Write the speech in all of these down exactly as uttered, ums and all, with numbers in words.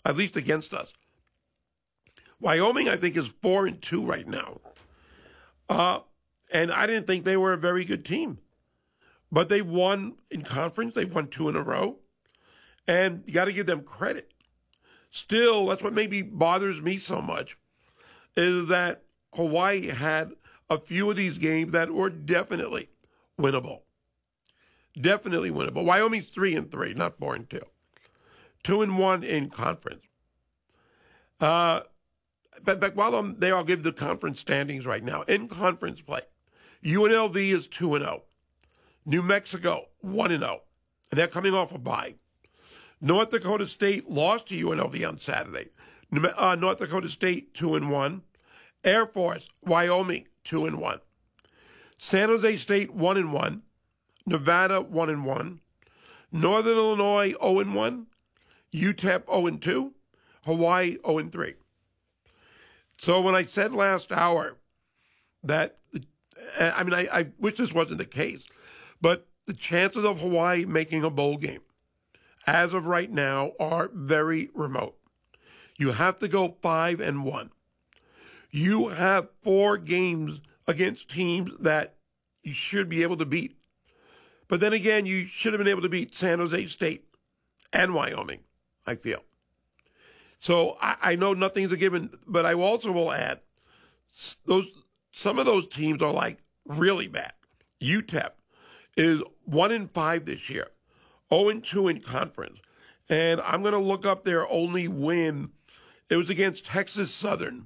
at least against us. Wyoming, I think, is four and two right now. Uh, and I didn't think they were a very good team. But they've won in conference. They've won two in a row. And you got to give them credit. Still, that's what maybe bothers me so much, is that Hawaii had a few of these games that were definitely winnable. Definitely winnable. Wyoming's three and three, not four and two. Two and one in conference. Uh, but, but while I'm there, I'll give the conference standings right now. In conference play, U N L V is two and zero. New Mexico one and zero, and they're coming off a bye. North Dakota State lost to U N L V on Saturday. Uh, North Dakota State two and one. Air Force, Wyoming two and one. San Jose State one and one. Nevada one and one. Northern Illinois zero and one. U T E P zero and two. Hawaii zero and three. So when I said last hour that, I mean, I, I wish this wasn't the case, but the chances of Hawaii making a bowl game as of right now are very remote. You have to go five and one. You have four games against teams that you should be able to beat. But then again, you should have been able to beat San Jose State and Wyoming, I feel. So I, I know nothing's a given, but I also will add, those some of those teams are like really bad. U T E P is one and five this year, zero and two in conference, and I'm going to look up their only win. It was against Texas Southern,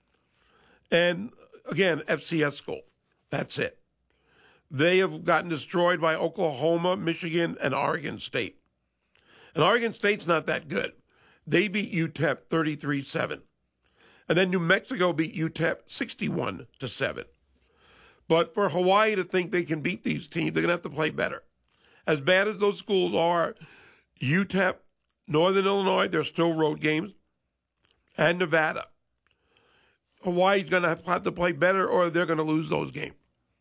and again F C S school. That's it. They have gotten destroyed by Oklahoma, Michigan, and Oregon State. And Oregon State's not that good. They beat U T E P thirty-three seven. And then New Mexico beat U T E P sixty-one to seven. But for Hawaii to think they can beat these teams, they're going to have to play better. As bad as those schools are, U T E P, Northern Illinois, they're still road games, and Nevada. Hawaii's going to have to play better or they're going to lose those games.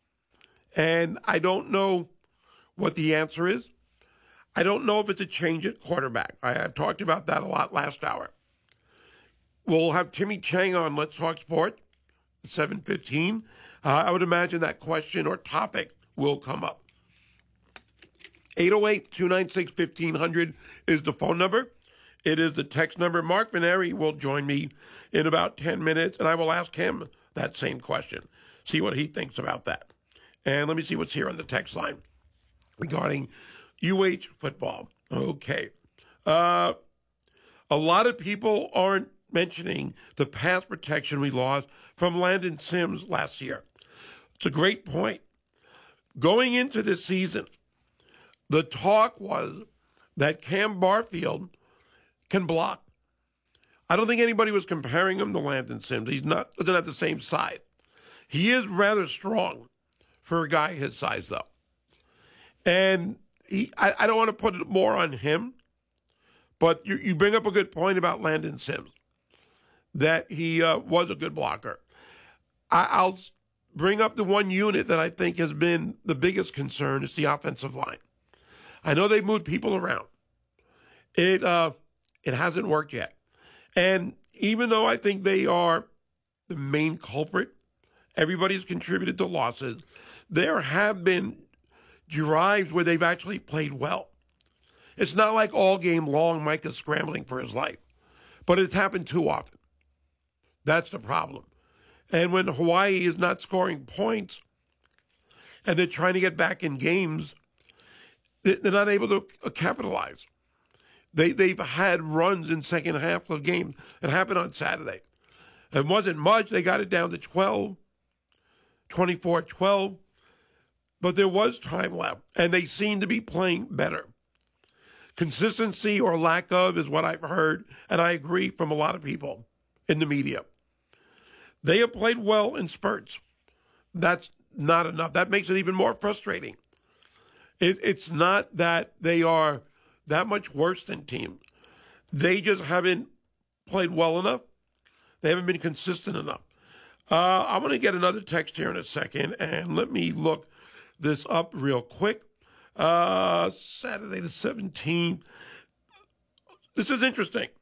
And I don't know what the answer is. I don't know if it's a change at quarterback. I have talked about that a lot last hour. We'll have Timmy Chang on Let's Talk Sport at seven fifteen. Uh, I would imagine that question or topic will come up. eight oh eight, two nine six, fifteen hundred is the phone number. It is the text number. Mark Veneri will join me in about ten minutes, and I will ask him that same question, see what he thinks about that. And let me see what's here on the text line regarding U H football. Okay. Uh, a lot of people aren't mentioning the pass protection we lost from Landon Sims last year. It's a great point. Going into this season, the talk was that Cam Barfield can block. I don't think anybody was comparing him to Landon Sims. He's not, doesn't have the same size. He is rather strong for a guy his size, though. And he, I, I don't want to put it more on him, but you, you bring up a good point about Landon Sims, that he uh, was a good blocker. I, I'll bring up the one unit that I think has been the biggest concern is the offensive line. I know they've moved people around. It uh, it hasn't worked yet. And even though I think they are the main culprit, everybody's contributed to losses, there have been drives where they've actually played well. It's not like all game long Mike is scrambling for his life, but it's happened too often. That's the problem. And when Hawaii is not scoring points and they're trying to get back in games, they're not able to capitalize. They, they've had runs in second half of games. It happened on Saturday. It wasn't much. They got it down to twelve, twenty-four twelve. But there was time left, and they seem to be playing better. Consistency or lack of is what I've heard, and I agree from a lot of people in the media. They have played well in spurts. That's not enough. That makes it even more frustrating. It, it's not that they are that much worse than teams. They just haven't played well enough. They haven't been consistent enough. Uh, I'm going to get another text here in a second, and let me look this up real quick. Uh, Saturday the seventeenth. This is interesting.